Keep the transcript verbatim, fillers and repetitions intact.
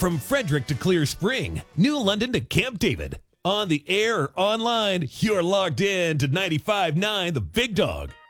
From Frederick to Clear Spring, New London to Camp David. On the air or online, you're logged in to ninety-five point nine The Big Dog.